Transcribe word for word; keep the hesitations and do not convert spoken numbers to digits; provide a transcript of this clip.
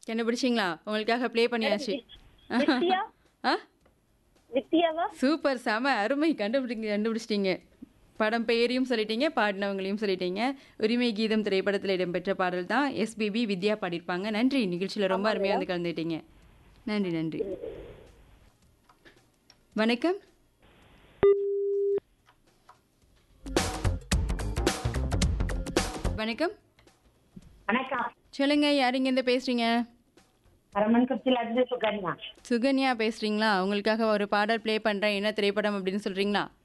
கண்டுபிடிச்சிங்களா? உங்களுக்காக ப்ளே பண்ணியாச்சு. வித்தியா ஆ வித்தியாவா? சூப்பர் செம அருமை கண்டுபிடிங்க கண்டுபிடிச்சிட்டீங்க. படம் பெயரையும் சொல்லிட்டீங்க, பாடினவங்களையும் சொல்லிட்டீங்க. உரிமை கீதம் திரைப்படத்தில் இடம்பெற்ற பாடல் தான் எஸ்பிபி வித்யா பாடியிருப்பாங்க. நன்றி நிகழ்ச்சியில் ரொம்ப அருமையாக வந்து கலந்துட்டீங்க. நன்றி நன்றி. வணக்கம். வணக்கம். வணக்கம். சொல்லுங்க, யார் இங்கேருந்து பேசுறீங்க? அரமன் குறிச்சில இருந்து சுகன்யா. சுகன்யா பேசுறீங்களா? உங்களுக்காக ஒரு பாடல் ப்ளே பண்றேன். என்ன திரைப்படம் அப்படின்னு சொல்றீங்களா?